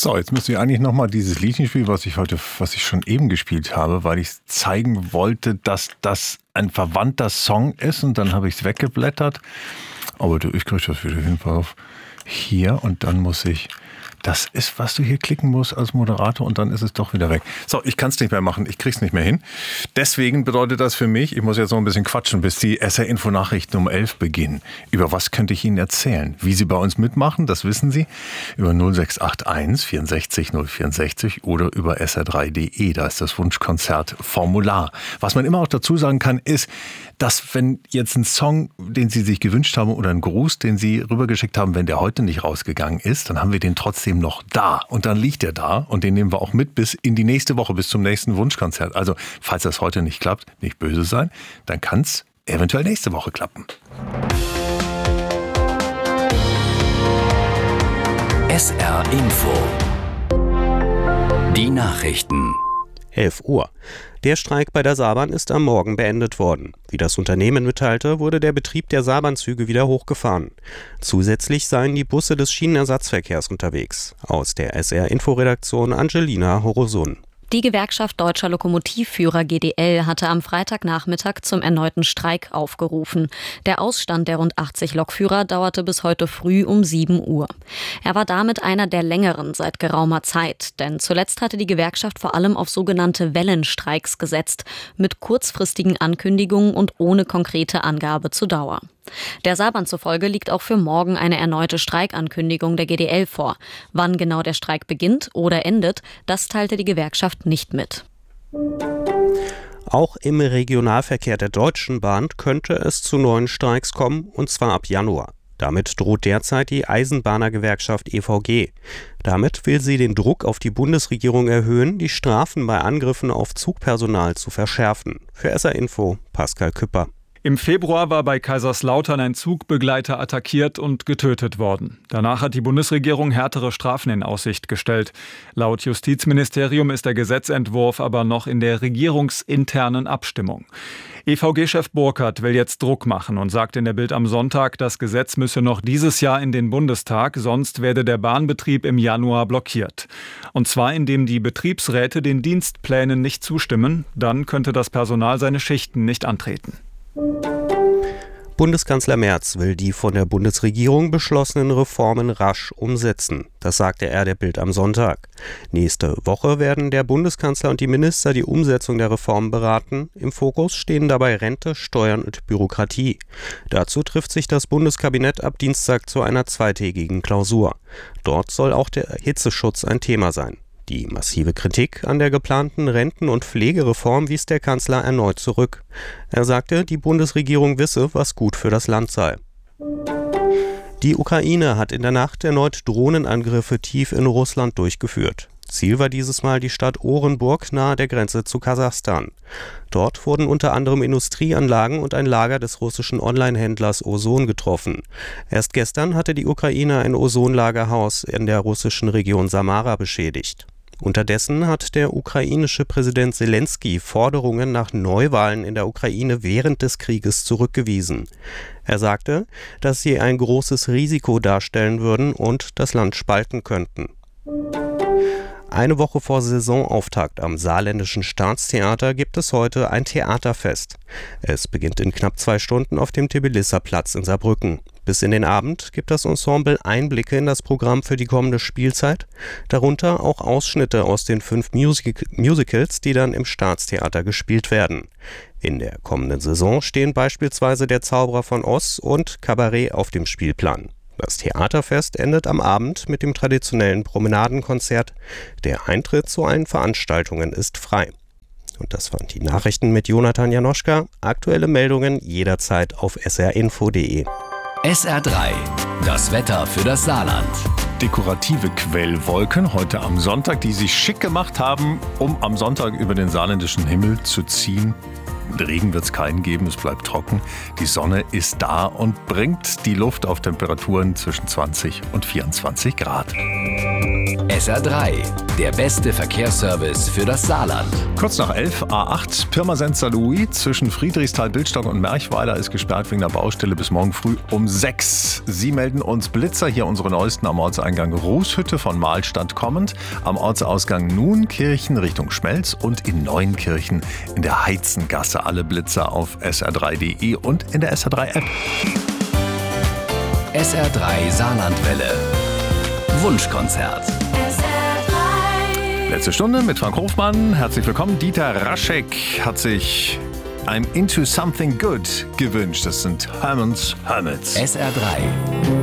So, jetzt müsst ihr eigentlich nochmal dieses Liedchen spielen, was ich schon eben gespielt habe, weil ich zeigen wollte, dass das ein verwandter Song ist und dann habe ich es weggeblättert. Aber ich kriege das wieder hin, auf hier und dann muss ich... Das ist, was du hier klicken musst als Moderator und dann ist es doch wieder weg. So, ich kann es nicht mehr machen, ich krieg's nicht mehr hin. Deswegen bedeutet das für mich, ich muss jetzt noch ein bisschen quatschen, bis die SR-Info-Nachrichten um 11 beginnen. Über was könnte ich Ihnen erzählen? Wie Sie bei uns mitmachen, das wissen Sie. Über 0681 64 064 oder über sr3.de. Da ist das Wunschkonzert-Formular. Was man immer auch dazu sagen kann, ist, dass wenn jetzt ein Song, den Sie sich gewünscht haben oder ein Gruß, den Sie rübergeschickt haben, wenn der heute nicht rausgegangen ist, dann haben wir den trotzdem noch da. Und dann liegt er da und den nehmen wir auch mit bis in die nächste Woche, bis zum nächsten Wunschkonzert. Also, falls das heute nicht klappt, nicht böse sein, dann kann es eventuell nächste Woche klappen. SR Info. Die Nachrichten. 11 Uhr. Der Streik bei der Saarbahn ist am Morgen beendet worden. Wie das Unternehmen mitteilte, wurde der Betrieb der Saarbahnzüge wieder hochgefahren. Zusätzlich seien die Busse des Schienenersatzverkehrs unterwegs. Aus der SR-Info-Redaktion Angelina Horosun. Die Gewerkschaft Deutscher Lokomotivführer GDL hatte am Freitagnachmittag zum erneuten Streik aufgerufen. Der Ausstand der rund 80 Lokführer dauerte bis heute früh um 7 Uhr. Er war damit einer der längeren seit geraumer Zeit, denn zuletzt hatte die Gewerkschaft vor allem auf sogenannte Wellenstreiks gesetzt, mit kurzfristigen Ankündigungen und ohne konkrete Angabe zur Dauer. Der Saarbahn zufolge liegt auch für morgen eine erneute Streikankündigung der GDL vor. Wann genau der Streik beginnt oder endet, das teilte die Gewerkschaft nicht mit. Auch im Regionalverkehr der Deutschen Bahn könnte es zu neuen Streiks kommen, und zwar ab Januar. Damit droht derzeit die Eisenbahnergewerkschaft EVG. Damit will sie den Druck auf die Bundesregierung erhöhen, die Strafen bei Angriffen auf Zugpersonal zu verschärfen. Für SR Info, Pascal Küpper. Im Februar war bei Kaiserslautern ein Zugbegleiter attackiert und getötet worden. Danach hat die Bundesregierung härtere Strafen in Aussicht gestellt. Laut Justizministerium ist der Gesetzentwurf aber noch in der regierungsinternen Abstimmung. EVG-Chef Burkhardt will jetzt Druck machen und sagt in der Bild am Sonntag, das Gesetz müsse noch dieses Jahr in den Bundestag, sonst werde der Bahnbetrieb im Januar blockiert. Und zwar indem die Betriebsräte den Dienstplänen nicht zustimmen, dann könnte das Personal seine Schichten nicht antreten. Bundeskanzler Merz will die von der Bundesregierung beschlossenen Reformen rasch umsetzen. Das sagte er der Bild am Sonntag. Nächste Woche werden der Bundeskanzler und die Minister die Umsetzung der Reformen beraten. Im Fokus stehen dabei Rente, Steuern und Bürokratie. Dazu trifft sich das Bundeskabinett ab Dienstag zu einer zweitägigen Klausur. Dort soll auch der Hitzeschutz ein Thema sein. Die massive Kritik an der geplanten Renten- und Pflegereform wies der Kanzler erneut zurück. Er sagte, die Bundesregierung wisse, was gut für das Land sei. Die Ukraine hat in der Nacht erneut Drohnenangriffe tief in Russland durchgeführt. Ziel war dieses Mal die Stadt Orenburg nahe der Grenze zu Kasachstan. Dort wurden unter anderem Industrieanlagen und ein Lager des russischen Onlinehändlers Ozon getroffen. Erst gestern hatte die Ukraine ein Ozonlagerhaus in der russischen Region Samara beschädigt. Unterdessen hat der ukrainische Präsident Zelensky Forderungen nach Neuwahlen in der Ukraine während des Krieges zurückgewiesen. Er sagte, dass sie ein großes Risiko darstellen würden und das Land spalten könnten. Eine Woche vor Saisonauftakt am Saarländischen Staatstheater gibt es heute ein Theaterfest. Es beginnt in knapp 2 Stunden auf dem Tbilisi-Platz in Saarbrücken. Bis in den Abend gibt das Ensemble Einblicke in das Programm für die kommende Spielzeit, darunter auch Ausschnitte aus den 5 Musicals, die dann im Staatstheater gespielt werden. In der kommenden Saison stehen beispielsweise Der Zauberer von Oz und Kabarett auf dem Spielplan. Das Theaterfest endet am Abend mit dem traditionellen Promenadenkonzert. Der Eintritt zu allen Veranstaltungen ist frei. Und das waren die Nachrichten mit Jonathan Janoschka. Aktuelle Meldungen jederzeit auf srinfo.de. SR3, das Wetter für das Saarland. Dekorative Quellwolken heute am Sonntag, die sich schick gemacht haben, um am Sonntag über den saarländischen Himmel zu ziehen. Regen wird es keinen geben, es bleibt trocken. Die Sonne ist da und bringt die Luft auf Temperaturen zwischen 20 und 24 Grad. SR3, der beste Verkehrsservice für das Saarland. Kurz nach 11, A8, Pirmasens-Saarlouis zwischen Friedrichsthal, Bildstock und Merchweiler ist gesperrt wegen der Baustelle bis morgen früh um 6. Sie melden uns Blitzer, hier unsere neuesten am Ortseingang Rußhütte von Mahlstadt kommend, am Ortsausgang Nuenkirchen Richtung Schmelz und in Neuenkirchen in der Heizengasse. Alle Blitzer auf sr3.de und in der SR3-App. SR3 Saarlandwelle. Wunschkonzert. Letzte Stunde mit Frank Hofmann. Herzlich willkommen. Dieter Raschek hat sich I'm Into Something Good gewünscht. Das sind Herman's Hermits. SR3